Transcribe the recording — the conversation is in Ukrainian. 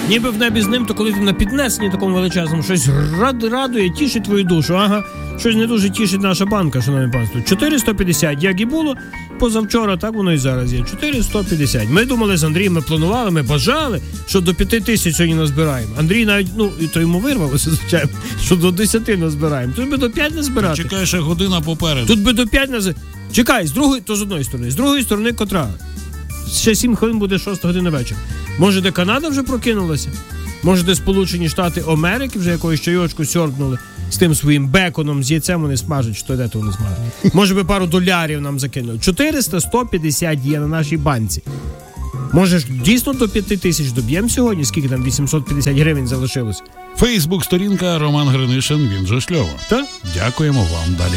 Ніби в небі з ним, то коли ти на піднесенні такому величезному, щось радує, тішить твою душу. Ага, щось не дуже тішить наша банка, шановні панство. 450, як і було позавчора, так воно і зараз є. 450. Ми думали з Андрієм, ми планували, ми бажали, що до 5000 сьогодні назбираємо. Андрій навіть, то йому вирвалося, звичайно, що до 10 назбираємо. Тут би до 5 назбирати. Чекай, ще година попереду. Тут би до 5 назбирати. Чекай, то з одної сторони. З другої сторони котра? Ще 7 хвилин буде 6 година вечора. Може, де Канада вже прокинулася? Може, де Сполучені Штати Америки вже якоюсь чайочку сьорбнули з тим своїм беконом, з яйцем вони смажать, що де то вони смажать. Може би пару долярів нам закинули. 400-150 є на нашій банці. Може ж дійсно до 5000 доб'ємо сьогодні? Скільки там 850 гривень залишилось? Фейсбук-сторінка Роман Гринишин, він же Шльова. Так? Дякуємо вам. Далі